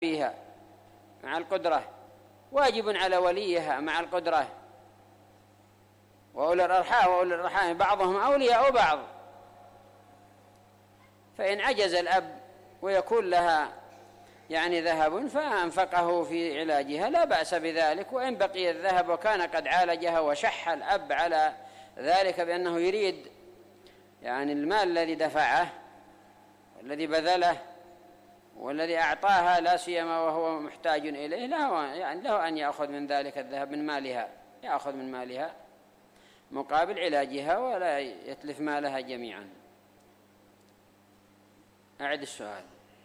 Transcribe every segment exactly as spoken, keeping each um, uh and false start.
فيها مع القدرة، واجب على وليها مع القدرة، وأولي الأرحام وأولي الأرحام بعضهم أولياء بعض. فإن عجز الأب ويكون لها يعني ذهب فأنفقه في علاجها لا بأس بذلك، وإن بقي الذهب وكان قد عالجها وشح الأب على ذلك بأنه يريد يعني المال الذي دفعه والذي بذله والذي أعطاها لا سيما وهو محتاج إليه، له يعني له أن يأخذ من ذلك الذهب من مالها، يأخذ من مالها مقابل علاجها ولا يتلف مالها جميعا. أعد السؤال.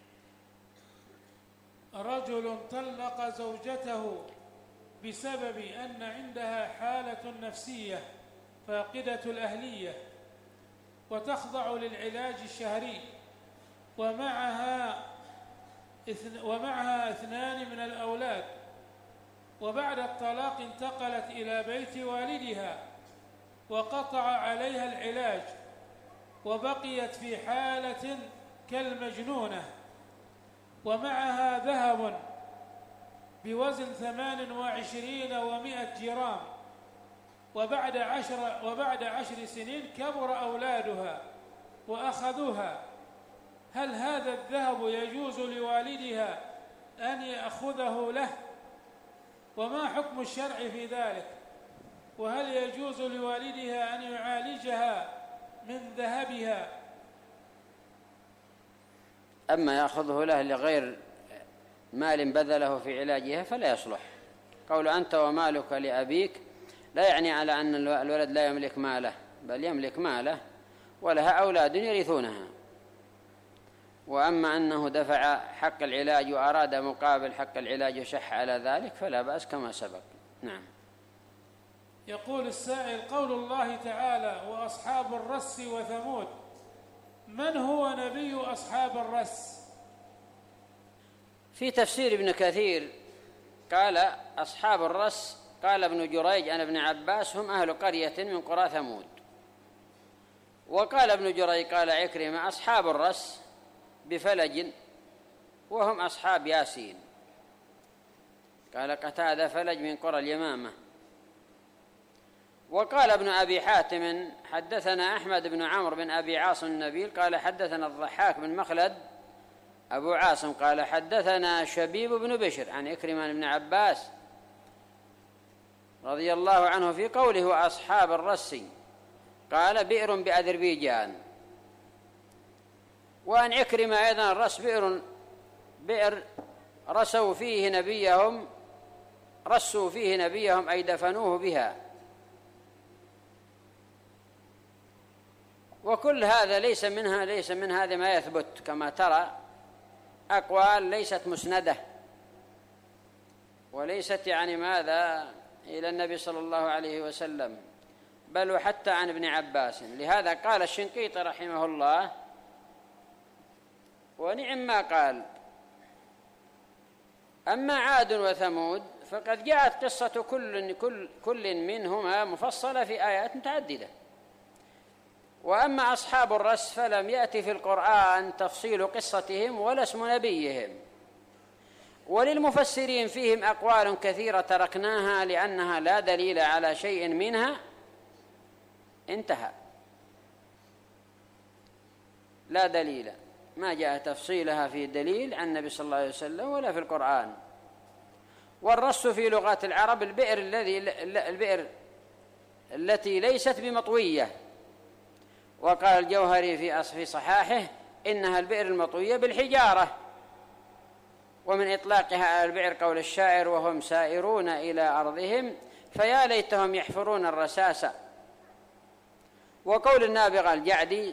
رجل طلق زوجته بسبب أن عندها حالة نفسية فاقدة الأهلية وتخضع للعلاج الشهري، ومعها ومعها اثنان من الأولاد، وبعد الطلاق انتقلت إلى بيت والدها وقطع عليها العلاج وبقيت في حالة كالمجنونة، ومعها ذهب بوزن ثمان وعشرين ومائة جرام، وبعد عشر, وبعد عشر سنين كبر أولادها وأخذوها، هل هذا الذهب يجوز لوالدها أن يأخذه له؟ وما حكم الشرع في ذلك؟ وهل يجوز لوالدها أن يعالجها من ذهبها؟ أما يأخذه له لغير مال بذله في علاجها فلا يصلح. قول أنت ومالك لأبيك لا يعني على أن الولد لا يملك ماله، بل يملك ماله ولها أولاد يرثونها. وأما أنه دفع حق العلاج وأراد مقابل حق العلاج وشح على ذلك فلا بأس كما سبق. نعم. يقول السائل: قول الله تعالى وأصحاب الرس وثمود، من هو نبي أصحاب الرس؟ في تفسير ابن كثير قال أصحاب الرس، قال ابن جريج عن ابن عباس هم أهل قرية من قرى ثمود. وقال ابن جريج قال عكرمة أصحاب الرس بفلج وهم أصحاب ياسين. قال قتادة فلج من قرى اليمامة. وقال ابن أبي حاتم حدثنا أحمد بن عمرو بن أبي عاصم النبيل قال حدثنا الضحاك بن مخلد أبو عاصم قال حدثنا شبيب بن بشر عن عكرمة بن عباس رضي الله عنه في قوله وأصحاب الرس قال بئر بأذربيجان. وأن عكرمة أيضا الرس بئر بئر رسوا فيه نبيهم رسوا فيه نبيهم أي دفنوه بها. وكل هذا ليس منها ليس من هذا ما يثبت، كما ترى أقوال ليست مسندة وليست يعني ماذا إلى النبي صلى الله عليه وسلم، بل وحتى عن ابن عباس. لهذا قال الشنقيطي رحمه الله ونعم ما قال: أما عاد وثمود فقد جاءت قصة كل, كل, كل منهما مفصلة في آيات متعددة. وأما أصحاب الرس فلم يأتي في القرآن تفصيل قصتهم ولا اسم نبيهم، وللمفسرين فيهم أقوال كثيرة تركناها لأنها لا دليل على شيء منها. انتهى. لا دليل، ما جاء تفصيلها في دليل عن النبي صلى الله عليه وسلم ولا في القرآن. والرس في لغات العرب البئر الذي البئر التي ليست بمطوية. وقال الجوهري في في صحاحه إنها البئر المطوية بالحجارة. ومن إطلاقها على البئر قول الشاعر وهم سائرون إلى أرضهم فيا ليتهم يحفرون الرساسة. وقول النابغة الجعدي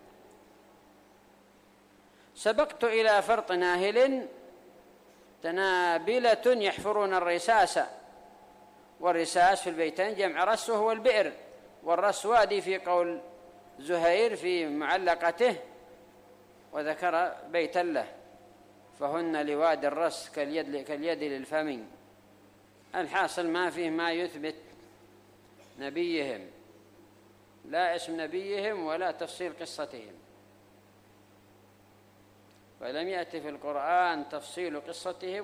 سبقت إلى فرط ناهل تنابلة يحفرون الرساسة. والرساس في البيتين جمع رس وهو البئر، والرس وادي في قول زهير في معلقته وذكر بيتا له فهن لواد الرس كاليد, كاليد للفم. الحاصل ما فيه ما يثبت نبيهم، لا اسم نبيهم ولا تفصيل قصتهم. ولم يأت في القرآن تفصيل قصتهم